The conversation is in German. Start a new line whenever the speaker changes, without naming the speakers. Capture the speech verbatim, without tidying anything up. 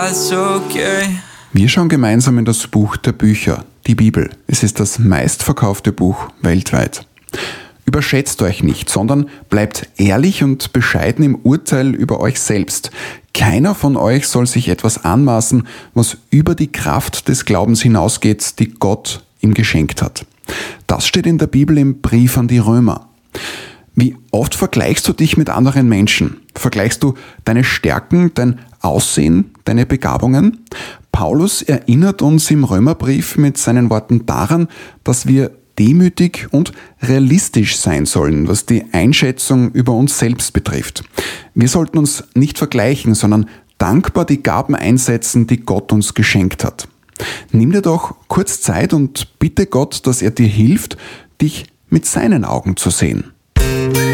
alles okay.
Wir schauen gemeinsam in das Buch der Bücher, die Bibel. Es ist das meistverkaufte Buch weltweit. Überschätzt euch nicht, sondern bleibt ehrlich und bescheiden im Urteil über euch selbst. Keiner von euch soll sich etwas anmaßen, was über die Kraft des Glaubens hinausgeht, die Gott ihm geschenkt hat. Das steht in der Bibel im Brief an die Römer. Wie oft vergleichst du dich mit anderen Menschen? Vergleichst du deine Stärken, dein Aussehen, deine Begabungen? Paulus erinnert uns im Römerbrief mit seinen Worten daran, dass wir demütig und realistisch sein sollen, was die Einschätzung über uns selbst betrifft. Wir sollten uns nicht vergleichen, sondern dankbar die Gaben einsetzen, die Gott uns geschenkt hat. Nimm dir doch kurz Zeit und bitte Gott, dass er dir hilft, dich mit seinen Augen zu sehen.